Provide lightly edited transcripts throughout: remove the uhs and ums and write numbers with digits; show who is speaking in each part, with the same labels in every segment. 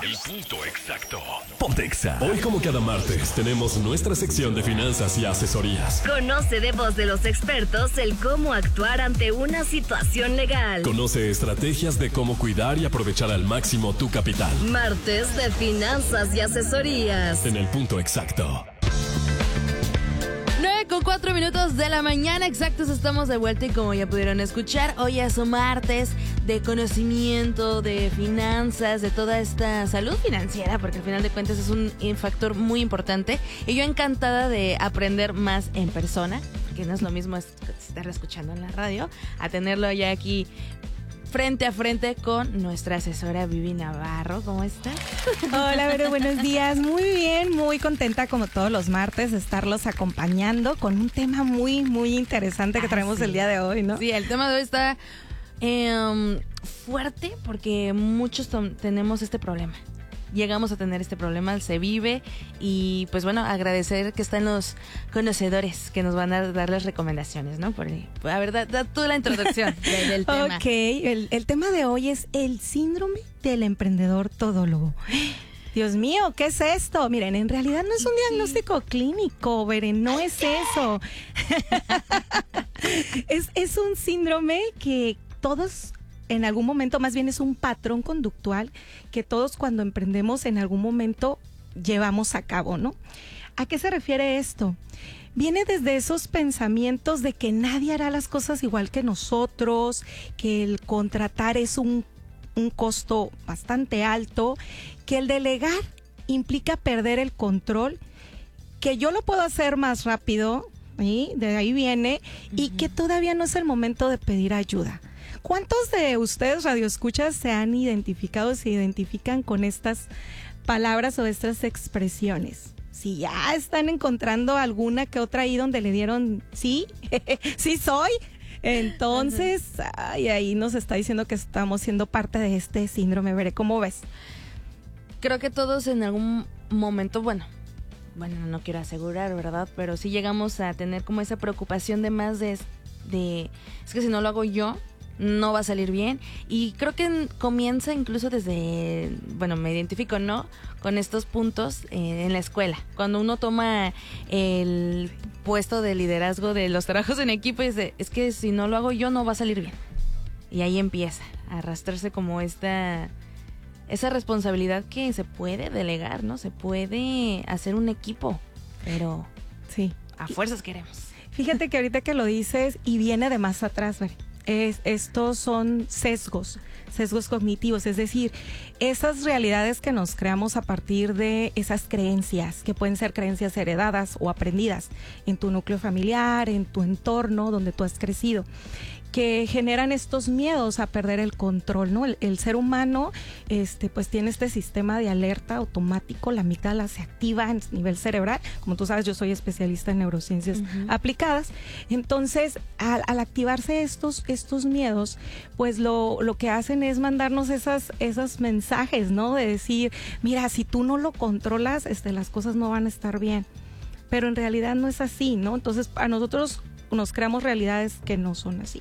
Speaker 1: El punto exacto. Pontexa. Hoy, como cada martes, tenemos nuestra sección de finanzas y asesorías.
Speaker 2: Conoce de voz de los expertos el cómo actuar ante una situación legal.
Speaker 1: Conoce estrategias de cómo cuidar y aprovechar al máximo tu capital.
Speaker 2: Martes de finanzas y asesorías.
Speaker 1: En el punto exacto.
Speaker 3: 9:04 de la mañana exactos, estamos de vuelta y como ya pudieron escuchar, hoy es un martes de conocimiento, de finanzas, de toda esta salud financiera, porque al final de cuentas es un factor muy importante y yo encantada de aprender más en persona, que no es lo mismo estarlo escuchando en la radio, a tenerlo ya aquí frente a frente con nuestra asesora Vivi Navarro. ¿Cómo estás?
Speaker 4: Hola, Vero, buenos días. Muy bien, muy contenta como todos los martes de estarlos acompañando con un tema muy, muy interesante que traemos el día de hoy, ¿no?
Speaker 3: Sí, el tema de hoy está fuerte porque muchos tenemos este problema. Llegamos a tener este problema, se vive y pues bueno, agradecer que están los conocedores que nos van a dar las recomendaciones, ¿no? A ver, da tú la introducción del tema.
Speaker 4: Ok, el tema de hoy es el síndrome del emprendedor todólogo. Dios mío, ¿qué es esto? Miren, en realidad no es un diagnóstico clínico, Beren, no es eso. es un síndrome que todos en algún momento, más bien es un patrón conductual que todos cuando emprendemos en algún momento llevamos a cabo, ¿no? ¿A qué se refiere esto? Viene desde esos pensamientos de que nadie hará las cosas igual que nosotros, que el contratar es un costo bastante alto, que el delegar implica perder el control, que yo lo puedo hacer más rápido, ¿sí? De ahí viene, y que todavía no es el momento de pedir ayuda. ¿Cuántos de ustedes, radioescuchas, se han identificado, se identifican con estas palabras o estas expresiones? Si ya están encontrando alguna que otra ahí donde le dieron, sí, sí soy, entonces ahí nos está diciendo que estamos siendo parte de este síndrome. Veré, ¿cómo ves?
Speaker 3: Creo que todos en algún momento, bueno, no quiero asegurar, ¿verdad? Pero sí llegamos a tener como esa preocupación de más de es que si no lo hago yo, no va a salir bien. Y creo que comienza incluso desde, me identifico, ¿no? Con estos puntos en la escuela. Cuando uno toma el puesto de liderazgo de los trabajos en equipo y dice, es que si no lo hago yo no va a salir bien. Y ahí empieza a arrastrarse como esa responsabilidad que se puede delegar, ¿no? Se puede hacer un equipo, pero
Speaker 4: sí,
Speaker 3: a fuerzas queremos.
Speaker 4: Fíjate que ahorita que lo dices y viene de más atrás, Mari. Estos son sesgos cognitivos, es decir, esas realidades que nos creamos a partir de esas creencias, que pueden ser creencias heredadas o aprendidas en tu núcleo familiar, en tu entorno donde tú has crecido, que generan estos miedos a perder el control, ¿no? El ser humano, pues tiene este sistema de alerta automático, la amígdala se activa a nivel cerebral, como tú sabes, yo soy especialista en neurociencias aplicadas, entonces al activarse estos miedos, pues lo que hacen es mandarnos esos mensajes, ¿no? De decir, mira, si tú no lo controlas, las cosas no van a estar bien, pero en realidad no es así, ¿no? Entonces a nosotros nos creamos realidades que no son así.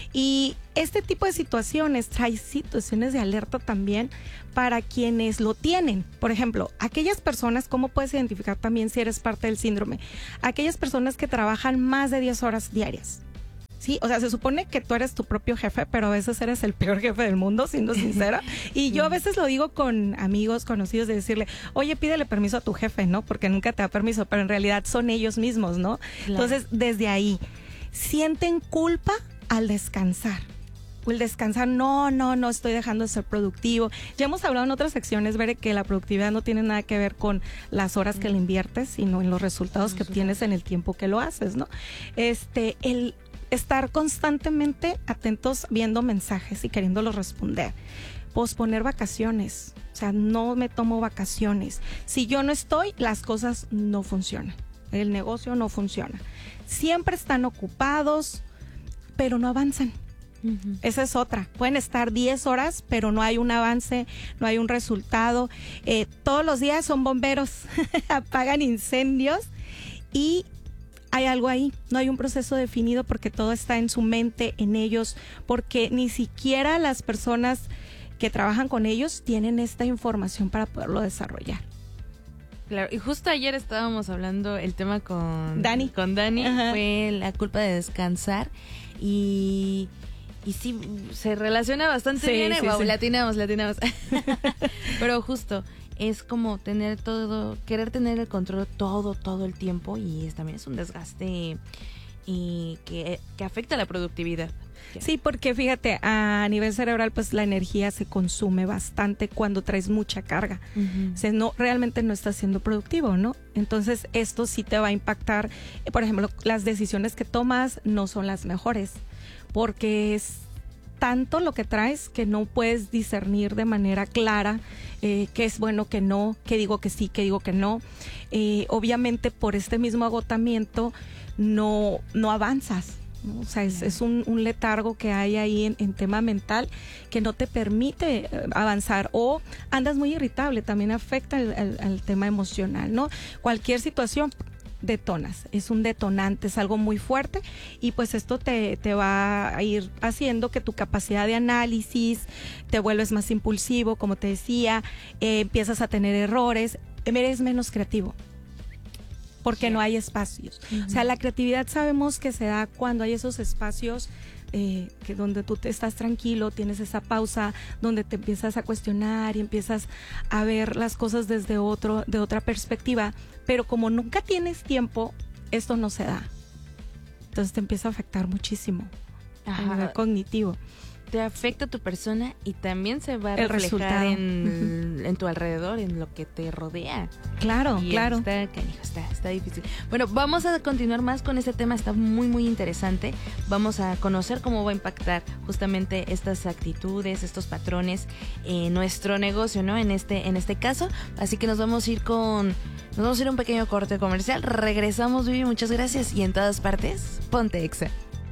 Speaker 4: Y este tipo de situaciones trae situaciones de alerta también para quienes lo tienen. Por ejemplo, aquellas personas, ¿cómo puedes identificar también si eres parte del síndrome? Aquellas personas que trabajan más de 10 horas diarias. Sí, o sea, se supone que tú eres tu propio jefe, pero a veces eres el peor jefe del mundo, siendo sincera. Y yo a veces lo digo con amigos, conocidos, de decirle, oye, pídele permiso a tu jefe, ¿no? Porque nunca te da permiso, pero en realidad son ellos mismos, ¿no? Claro. Entonces, desde ahí, sienten culpa al descansar. O el descansar, no estoy dejando de ser productivo. Ya hemos hablado en otras secciones, Bere, que la productividad no tiene nada que ver con las horas que le inviertes, sino en los resultados que obtienes en el tiempo que lo haces, ¿no? El estar constantemente atentos viendo mensajes y queriéndolos responder. Posponer vacaciones, o sea, no me tomo vacaciones. Si yo no estoy, las cosas no funcionan. El negocio no funciona. Siempre están ocupados, pero no avanzan. Esa es otra. Pueden estar 10 horas, pero no hay un avance, no hay un resultado. Todos los días son bomberos, apagan incendios y hay algo ahí. No hay un proceso definido porque todo está en su mente, en ellos, porque ni siquiera las personas que trabajan con ellos tienen esta información para poderlo desarrollar.
Speaker 3: Claro, y justo ayer estábamos hablando el tema con
Speaker 4: Dani.
Speaker 3: Ajá. Fue la culpa de descansar y sí, se relaciona bastante bien.
Speaker 4: Sí,
Speaker 3: Wow,
Speaker 4: sí.
Speaker 3: latinamos. Pero justo es como tener todo, querer tener el control todo el tiempo, y también es un desgaste y que afecta la productividad.
Speaker 4: Sí, porque fíjate, a nivel cerebral, pues la energía se consume bastante cuando traes mucha carga.
Speaker 3: Uh-huh.
Speaker 4: O sea, realmente no estás siendo productivo, ¿no? Entonces, esto sí te va a impactar. Por ejemplo, las decisiones que tomas no son las mejores, porque es tanto lo que traes que no puedes discernir de manera clara qué es bueno, qué no, qué digo que sí, qué digo que no. Obviamente, por este mismo agotamiento, no avanzas, ¿no? O sea, es un letargo que hay ahí en tema mental que no te permite avanzar, o andas muy irritable, también afecta al tema emocional, ¿no? Cualquier situación detonas, es un detonante, es algo muy fuerte, y pues esto te va a ir haciendo que tu capacidad de análisis, te vuelves más impulsivo, como te decía, empiezas a tener errores, eres menos creativo. Porque no hay espacios. Uh-huh. O sea, la creatividad sabemos que se da cuando hay esos espacios que donde tú te estás tranquilo, tienes esa pausa, donde te empiezas a cuestionar y empiezas a ver las cosas de otra perspectiva. Pero como nunca tienes tiempo, esto no se da. Entonces te empieza a afectar muchísimo. A nivel cognitivo.
Speaker 3: Te afecta a tu persona y también se va a reflejar en tu alrededor, en lo que te rodea.
Speaker 4: Claro,
Speaker 3: y
Speaker 4: claro.
Speaker 3: Está canijo, está difícil. Bueno, vamos a continuar más con este tema, está muy interesante. Vamos a conocer cómo va a impactar justamente estas actitudes, estos patrones en nuestro negocio, ¿no? En este caso. Así que nos vamos a ir a un pequeño corte comercial. Regresamos, Vivi, muchas gracias. Y en todas partes, ponte Exa.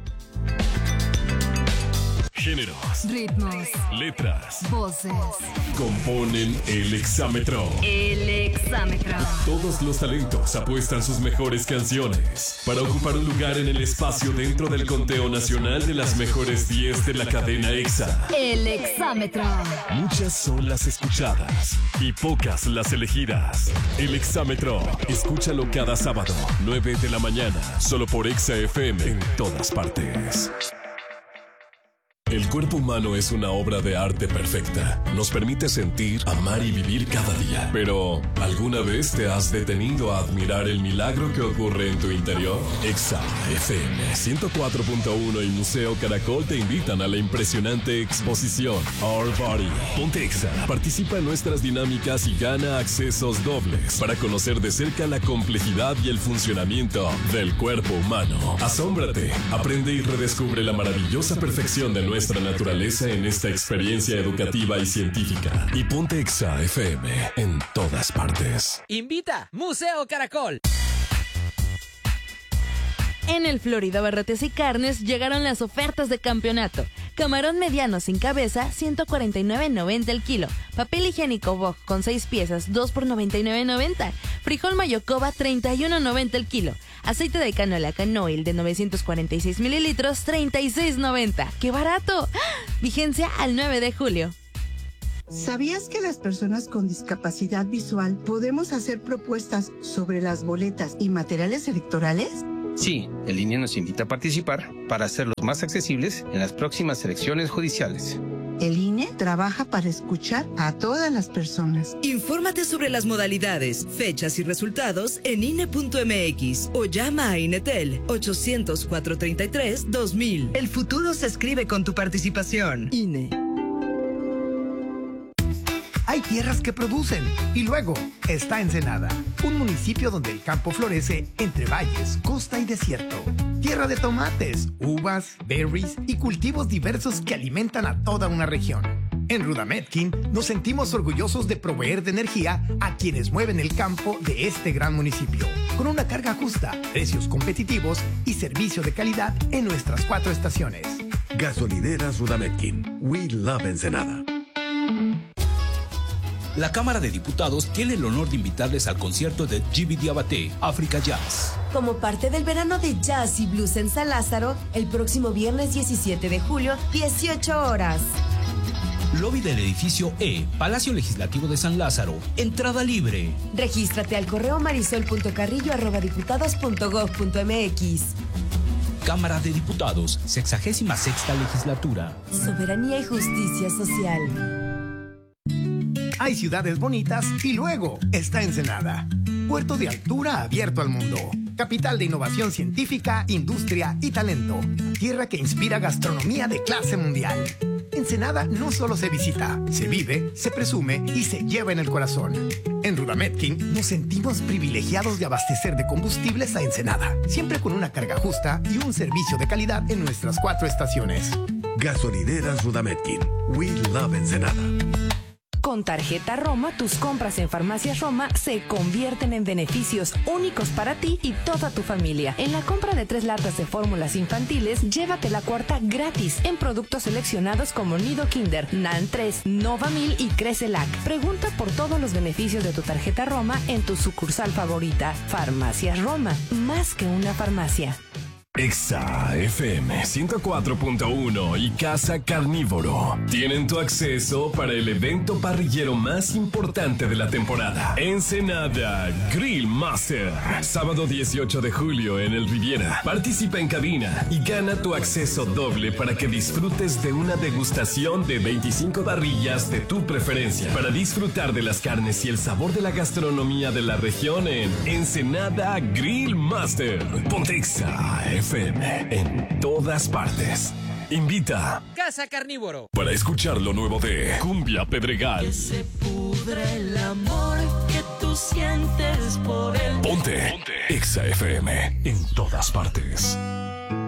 Speaker 1: Géneros,
Speaker 2: ritmos,
Speaker 1: letras,
Speaker 2: voces.
Speaker 1: componen el exámetro.
Speaker 2: El exámetro.
Speaker 1: Todos los talentos apuestan sus mejores canciones para ocupar un lugar en el espacio dentro del conteo nacional de las mejores 10 de la cadena EXA.
Speaker 2: El exámetro.
Speaker 1: Muchas son las escuchadas y pocas las elegidas. El exámetro, escúchalo cada sábado, 9 de la mañana, solo por EXA FM en todas partes. El cuerpo humano es una obra de arte perfecta. Nos permite sentir, amar y vivir cada día. Pero, ¿alguna vez te has detenido a admirar el milagro que ocurre en tu interior? EXA FM 104.1 y Museo Caracol te invitan a la impresionante exposición Our Body. Ponte EXA. Participa en nuestras dinámicas y gana accesos dobles para conocer de cerca la complejidad y el funcionamiento del cuerpo humano. Asómbrate, aprende y redescubre la maravillosa perfección de nuestra naturaleza en esta experiencia educativa y científica. Y ponte EXA FM en todas partes.
Speaker 5: Invita Museo Caracol.
Speaker 3: En el Florida Barrotes y Carnes llegaron las ofertas de campeonato. Camarón mediano sin cabeza, $149.90 el kilo. Papel higiénico Vogue con 6 piezas, 2 por $99.90. Frijol mayocoba, $31.90 el kilo. Aceite de canola Canoil de 946 mililitros, $36.90. ¡Qué barato! Vigencia al 9 de julio.
Speaker 6: ¿Sabías que las personas con discapacidad visual podemos hacer propuestas sobre las boletas y materiales electorales?
Speaker 7: Sí, el INE nos invita a participar para hacerlos más accesibles en las próximas elecciones judiciales.
Speaker 6: El INE trabaja para escuchar a todas las personas.
Speaker 8: Infórmate sobre las modalidades, fechas y resultados en INE.mx o llama a INETEL 800-433-2000.
Speaker 9: El futuro se escribe con tu participación.
Speaker 8: INE.
Speaker 10: Hay tierras que producen y luego está Ensenada, un municipio donde el campo florece entre valles, costa y desierto. Tierra de tomates, uvas, berries y cultivos diversos que alimentan a toda una región. En Rudametkin nos sentimos orgullosos de proveer de energía a quienes mueven el campo de este gran municipio, con una carga justa, precios competitivos y servicio de calidad en nuestras 4 estaciones.
Speaker 11: Gasolineras Rudametkin. We love Ensenada.
Speaker 12: La Cámara de Diputados tiene el honor de invitarles al concierto de Gibi Diabaté, África Jazz.
Speaker 13: Como parte del verano de jazz y blues en San Lázaro, el próximo viernes 17 de julio, 18 horas.
Speaker 12: Lobby del edificio E, Palacio Legislativo de San Lázaro. Entrada libre.
Speaker 13: Regístrate al correo marisol.carrillo@diputados.gov.mx.
Speaker 12: Cámara de Diputados, 66ª Legislatura.
Speaker 13: Soberanía y justicia social.
Speaker 10: Hay ciudades bonitas y luego está Ensenada. Puerto de altura abierto al mundo. Capital de innovación científica, industria y talento. Tierra que inspira gastronomía de clase mundial. Ensenada no solo se visita, se vive, se presume y se lleva en el corazón. En Rudametkin nos sentimos privilegiados de abastecer de combustibles a Ensenada, siempre con una carga justa y un servicio de calidad en nuestras 4 estaciones.
Speaker 11: Gasolineras Rudametkin. We love Ensenada.
Speaker 14: Con tarjeta Roma, tus compras en Farmacias Roma se convierten en beneficios únicos para ti y toda tu familia. En la compra de 3 latas de fórmulas infantiles, llévate la 4ª gratis en productos seleccionados como Nido Kinder, NAN 3, Novamil y Crecelac. Pregunta por todos los beneficios de tu tarjeta Roma en tu sucursal favorita. Farmacias Roma, más que una farmacia.
Speaker 1: Exa FM 104.1 y Casa Carnívoro tienen tu acceso para el evento parrillero más importante de la temporada. Ensenada Grill Master. Sábado 18 de julio en el Riviera. Participa en cabina y gana tu acceso doble para que disfrutes de una degustación de 25 parrillas de tu preferencia. Para disfrutar de las carnes y el sabor de la gastronomía de la región en Ensenada Grill Master. Ponte Exa FM en todas partes. Invita
Speaker 5: Casa Carnívoro.
Speaker 1: Para escuchar lo nuevo de Cumbia Pedregal.
Speaker 15: Que se pudre el amor que tú sientes por él.
Speaker 1: Ponte Exa FM en todas partes.